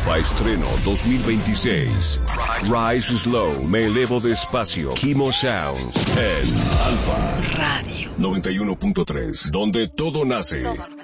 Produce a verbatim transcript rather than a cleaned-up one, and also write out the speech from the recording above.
Alfa Estreno dos mil veintiséis. Rise Slow, me elevo despacio. Kimo Sound en Alfa Radio noventa y uno punto tres, donde todo nace.